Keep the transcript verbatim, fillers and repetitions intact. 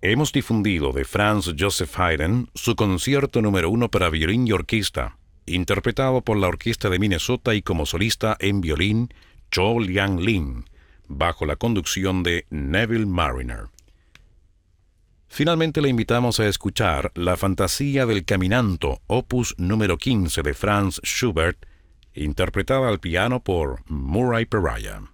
Hemos difundido de Franz Joseph Haydn su concierto número uno para violín y orquesta, interpretado por la Orquesta de Minnesota y como solista en violín Cho Liang Lin, bajo la conducción de Neville Marriner. Finalmente le invitamos a escuchar la Fantasía del Caminanto, opus número quince de Franz Schubert, interpretada al piano por Murray Peraya.